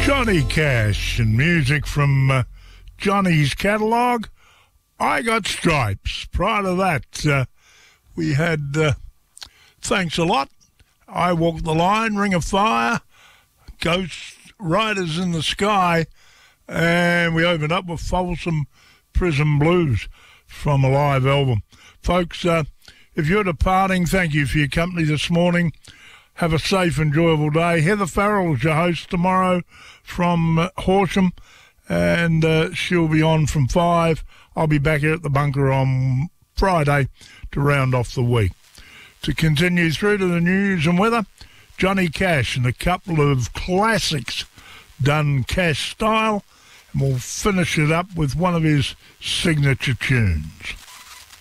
Johnny Cash and music from Johnny's catalogue. I Got Stripes. Prior to that, we had Thanks a Lot, I Walk the Line, Ring of Fire, Ghost Riders in the Sky, and we opened up with Folsom Prison Blues from a live album. Folks, if you're departing, thank you for your company this morning. Have a safe, enjoyable day. Heather Farrell is your host tomorrow from Horsham, and she'll be on from 5. I'll be back here at the bunker on Friday to round off the week. To continue through to the news and weather, Johnny Cash and a couple of classics done Cash style, and we'll finish it up with one of his signature tunes.